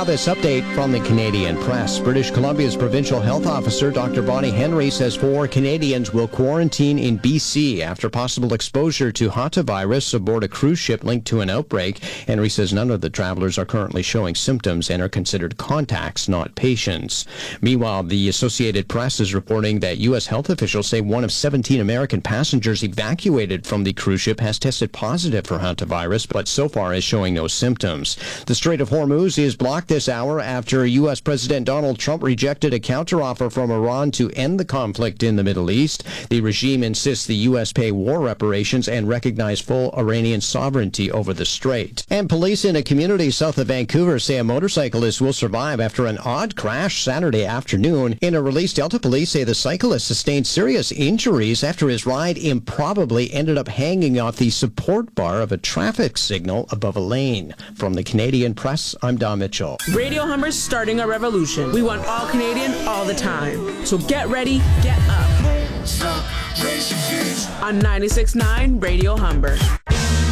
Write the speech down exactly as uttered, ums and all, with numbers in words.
now this update from the Canadian Press. British Columbia's provincial health officer, Doctor Bonnie Henry, says four Canadians will quarantine in B C after possible exposure to hantavirus aboard a cruise ship linked to an outbreak. Henry says none of the travelers are currently showing symptoms and are considered contacts, not patients. Meanwhile, the Associated Press is reporting that U S health officials say one of seventeen American passengers evacuated from the cruise ship has tested positive for hantavirus, but so far is showing no symptoms. The Strait of Hormuz is blocked this hour after U S President Donald Trump rejected a counteroffer from Iran to end the conflict in the Middle East. The regime insists the U S pay war reparations and recognize full Iranian sovereignty over the strait. And police in a community south of Vancouver say a motorcyclist will survive after an odd crash Saturday afternoon. In a release, Delta police say the cyclist sustained serious injuries after his ride improbably ended up hanging off the support bar of a traffic signal above a lane. From the Canadian Press, I'm Don Mitchell. Radio Humber's starting a revolution. We want all Canadian all the time. So get ready, get up. On ninety-six point nine Radio Humber.